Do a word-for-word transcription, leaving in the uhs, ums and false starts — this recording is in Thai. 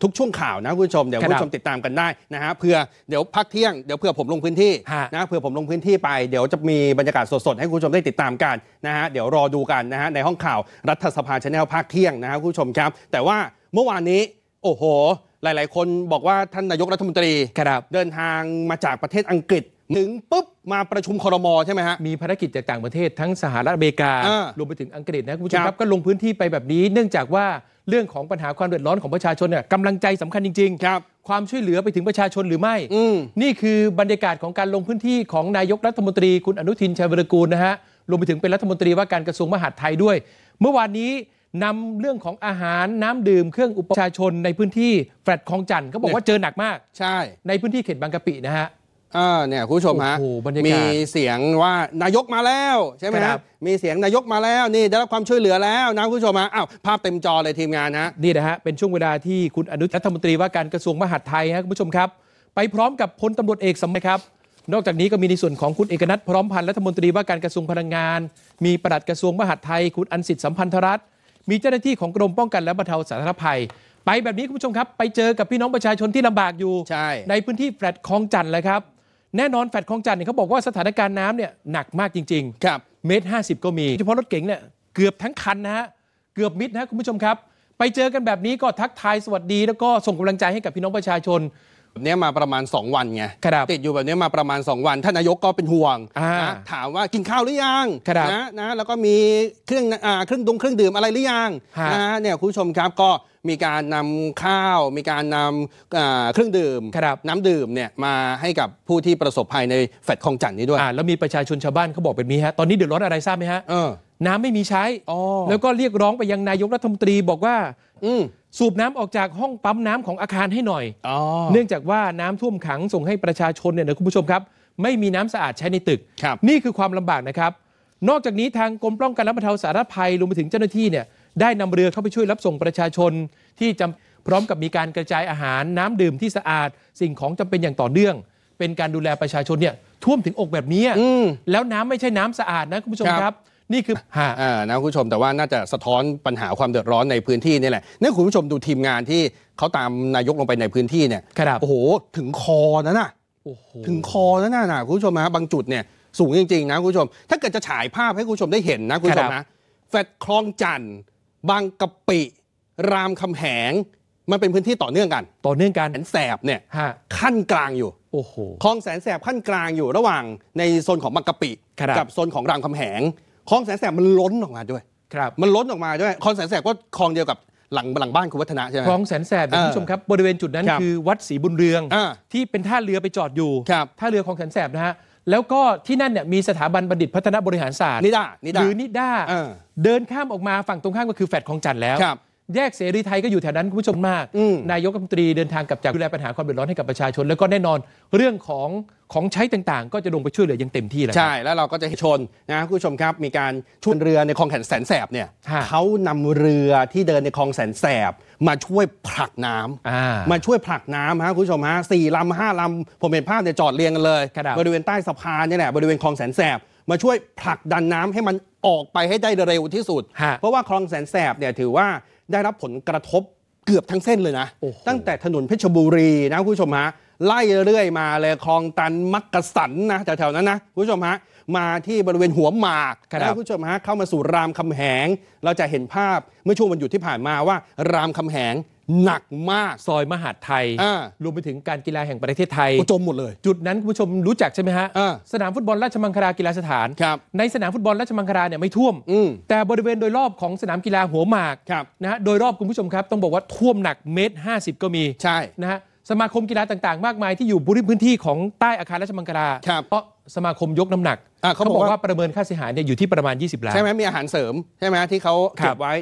ทุกช่วงข่าวนะคุณผู้ชมเดี๋ยวคุณผู้ชมติดตามกันได้นะฮะเพื่อเดี๋ยวพักเที่ยงเดี๋ยวเพื่อผมลงพื้นที่นะเพื่อผมลงพื้นที่ไปเดี๋ยวจะมีบรรยากาศสดๆให้คุณผู้ชมได้ติดตามกันนะฮะเดี๋ยวรอดูกันนะฮะในห้องข่าวรัฐสภา Channel ภาคเที่ยงนะฮะคุณผู้ชมครับแต่ว่าเมื่อวานนี้โอ้โหหลายๆคนบอกว่าท่านนายกรัฐมนตรีเดินทางมาจากประเทศอังกฤษถึงปุ๊บมาประชุมครม.ใช่ไหมฮะมีภารกิจจากต่างประเทศทั้งสหรัฐอเมริการวมไปถึงอังกฤษนะคุณผู้ชมครับก็ลงพื้นที่ไปแบบนี้เนื่องจากว่าเรื่องของปัญหาความเดือดร้อนของประชาชนเนี่ยกำลังใจสำคัญจริงๆครับความช่วยเหลือไปถึงประชาชนหรือไม่นี่คือบรรยากาศของการลงพื้นที่ของนายกรัฐมนตรีคุณอนุทินชาญวิรากูลนะฮะรวมไปถึงเป็นรัฐมนตรีว่าการกระทรวงมหาดไทยด้วยเมื่อวานนี้นำเรื่องของอาหารน้ำดื่มเครื่องอุปโภคประชาชนในพื้นที่แฟลตคลองจันทร์เขาบอกว่าเจอหนักมากใช่ในพื้นที่เขตบางกะปินะฮะอ่าเนี่ยคุณผู้ชมฮะมีเสียงว่านายกมาแล้วใช่ไหมครับมีเสียงนายกมาแล้วนี่ได้รับความช่วยเหลือแล้วนะคุณผู้ชมฮะอ้าวภาพเต็มจอเลยทีมงานนะนี่นะฮะเป็นช่วงเวลาที่คุณอนุทินรัฐมนตรีว่าการกระทรวงมหาดไทยฮะคุณผู้ชมครับไปพร้อมกับพลตำรวจเอกสมครับนอกจากนี้ก็มีในส่วนของคุณเอกนัทพร้อมพันธ์รัฐมนตรีว่าการกระทรวงพลังงานมีปลัดกระทรวงมหาดไทยคุณอันสิทธิ์สัมพันธรัตน์มีเจ้าหน้าที่ของกรมป้องกันและบรรเทาสาธารณภัยไปแบบนี้คุณผู้ชมครับไปเจอกับพี่น้องประชาชนที่ลำบากอยู่ใ, ในพื้นที่แฟลตคลองจันทร์เลยครับแน่นอนแฟลตคลองจันทร์เนี่ยเขาบอกว่าสถานการณ์น้ำเนี่ยหนักมากจริงๆครับเมตรห้าสิบก็มีเฉพาะรถเก๋งเนี่ยเกือบทั้งคันนะฮะเกือบมิดนะคุณผู้ชมครับไปเจอกันแบบนี้ก็ทักทายสวัสดีแล้วก็ส่งกำลังใจให้กับพี่น้องประชาชนแบบนี้มาประมาณสองวันไงติดอยู่แบบนี้มาประมาณสองวันท่านนายกก็เป็นห่วงนะถามว่ากินข้าวหรือยังนะนะแล้วก็มีเครื่องอ่าเครื่องดงเครื่องดื่มอะไรหรือยังนะเนี่ยคุณผู้ชมครับก็มีการนำข้าวมีการนำเครื่องดื่มน้ำดื่มเนี่ยมาให้กับผู้ที่ประสบภัยในแฟลตคลองจันทร์นี้ด้วยแล้วมีประชาชนชาวบ้านเขาบอกแบบนี้ฮะตอนนี้เดือดร้อนอะไรทราบไหมฮะน้ำไม่มีใช้แล้วก็เรียกร้องไปยังนายกรัฐมนตรีบอกว่าสูบน้ำออกจากห้องปั๊มน้ำของอาคารให้หน่อยเนื่องจากว่าน้ำท่วมขังส่งให้ประชาชนเนี่ยนะคุณผู้ชมครับไม่มีน้ำสะอาดใช้ในตึกนี่คือความลำบากนะครับนอกจากนี้ทางกรมป้องกันและบรรเทาสาธารณภัยรวมไปถึงเจ้าหน้าที่เนี่ยได้นำเรือเข้าไปช่วยรับส่งประชาชนที่จำพร้อมกับมีการกระจายอาหารน้ำดื่มที่สะอาดสิ่งของจำเป็นอย่างต่อเนื่องเป็นการดูแลประชาชนเนี่ยท่วมถึงอกแบบนี้แล้วน้ำไม่ใช่น้ำสะอาดนะคุณผู้ชมครับนี่คืออ่านะคุณผู้ชมแต่ว่าน่าจะสะท้อนปัญหาความเดือดร้อนในพื้นที่นี่แหละนี่คุณผู้ชมดูทีมงานที่เขาตามนายกลงไปในพื้นที่เนี่ยโอ้โหถึงคอนะน่ะถึงคอนะน่ะนะคุณผู้ชมนะบางจุดเนี่ยสูงจริงๆนะคุณผู้ชมถ้าเกิดจะฉายภาพให้คุณผู้ชมได้เห็นนะคุณผู้ชมนะแฟลตคลองจันทร์บางกะปิรามคำแหงมันเป็นพื้นที่ต่อเนื่องกันต่อเนื่องกันแสนแสบเนี่ยขั้นกลางอยู่โอ้โหคลองแสนแสบขั้นกลางอยู่ระหว่างในโซนของบางกะปิกับโซนของรามคำแหงคลองแสนแสบมันล้นออกมาด้วยครับมันล้นออกมาด้วยคลองแสนแสบก็คลองเดียวกับหลังหลังบ้านคุณวัฒนะใช่ไหมคลองแสนแสบคุณผู้ชมครับบริเวณจุดนั้นคือวัดศรีบุญเรืองที่เป็นท่าเรือไปจอดอยู่ท่าเรือคลองแสนแสบนะฮะแล้วก็ที่นั่นเนี่ยมีสถาบันบัณฑิตพัฒนาบริหารศาสตร์นิด้าหรือนิด้าเดินข้ามออกมาฝั่งตรงข้ามก็คือแฟลตคลองจันทร์แล้วแยกเสรีไทยก็อยู่แถวนั้นคุณผู้ชมมากนายกรัฐมนตรีเดินทางกลับจากดูแลปัญหาความเดือดร้อนให้กับประชาชนแล้วก็แน่นอนเรื่องของของใช้ต่างๆก็จะลงไปช่วยเหลืออย่างเต็มที่แล้วใช่แล้วเราก็จะชนนะคุณผู้ชมครับมีการช่วยเรือในคลองแสนแสบเนี่ยเขานำเรือที่เดินในคลองแสนแสบมาช่วยผลักน้ำมาช่วยผลักน้ำฮะคุณผู้ชมฮะสี่ลำห้าลำผมเห็นภาพเนี่ยจอดเรียงกันเลยบริเวณใต้สะพานนี่แหละบริเวณคลองแสนแสบมาช่วยผลักดันน้ำให้มันออกไปให้ได้เร็วที่สุดเพราะว่าคลองแสนแสบเนี่ยถือว่าได้รับผลกระทบเกือบทั้งเส้นเลยนะตั้งแต่ถนนเพชรบุรีนะคุณผู้ชมฮะไล่เรื่อยมาเลยคลองตันมักกะสันนะแถวๆนั้นนะคุณผู้ชมฮะมาที่บริเวณหัวหมากนะคุณผู้ชมฮะเข้ามาสู่รามคำแหงเราจะเห็นภาพเมื่อช่วงวันหยุดที่ผ่านมาว่ารามคำแหงหนักมากซอยมหาดไทยรวมไปถึงการกีฬาแห่งประเทศไทยจมหมดเลยจุดนั้นคุณผู้ชมรู้จักใช่ไหมฮะสนามฟุตบอลราชมังคลากีฬาสถานในสนามฟุตบอลราชมังคลาเนี่ยไม่ท่วมแต่บริเวณโดยรอบของสนามกีฬาหัวหมากนะฮะโดยรอบคุณผู้ชมครับต้องบอกว่าท่วมหนักเมตรห้าสิบก็มีใช่นะฮะสมาคมกีฬาต่างๆมากมายที่อยู่บริเวณพื้นที่ของใต้อาคารราชมังคลาเพราะสมาคมยกน้ำหนักเขาบอกว่าประเมินค่าเสียหายเนี่ยอยู่ที่ประมาณยี่สิบล้านใช่ไหมมีอาหารเสริมใช่ไหมที่เขาเก็บไว้